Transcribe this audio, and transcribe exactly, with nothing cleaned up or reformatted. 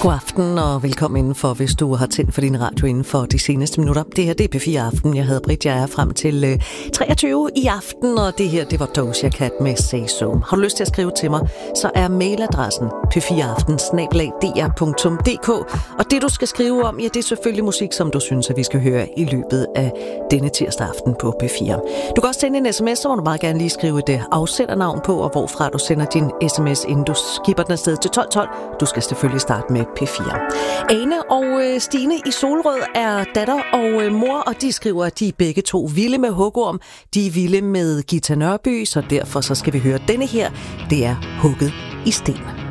God aften og velkommen indenfor, hvis du har tændt for din radio inden for de seneste minutter. Det her det er P fire Aften. Jeg hedder Britt, jeg er frem til øh, treogtyve i aften, og det her det var Doja Cat med Say So. Har du lyst til at skrive til mig, så er mailadressen p fire aften snabel-a d r punktum d k, og det du skal skrive om, ja, det er selvfølgelig musik, som du synes, at vi skal høre i løbet af denne tirsdag aften på P fire. Du kan også sende en sms, så må du meget gerne lige skrive et afsendernavn på, og hvorfra du sender din sms, inden du skipper den afsted til tolv tolv. Du skal selvfølgelig starte med P fire. Ane og øh, Stine i Solrød er datter og øh, mor, og de skriver, at de er begge to vilde med hugorm. De er vilde med Gita Nørby, så derfor så skal vi høre denne her. Det er Hugget i sten.